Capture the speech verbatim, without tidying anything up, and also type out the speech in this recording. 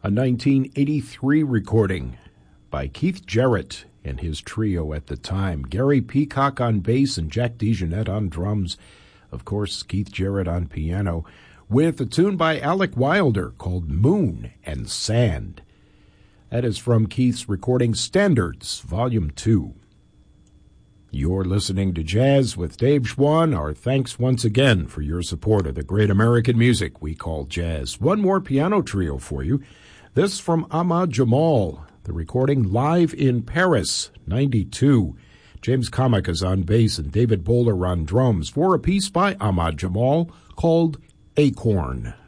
a nineteen eighty-three recording by Keith Jarrett and his trio at the time. Gary Peacock on bass and Jack DeJohnette on drums. Of course, Keith Jarrett on piano, with a tune by Alec Wilder called Moon and Sand. That is from Keith's recording Standards, Volume two. You're listening to Jazz with Dave Schwann. Our thanks once again for your support of the great American music we call jazz. One more piano trio for you. This from Ahmad Jamal, the recording Live in Paris, ninety-two. James Comic is on bass and David Bowler on drums for a piece by Ahmad Jamal called Acorn.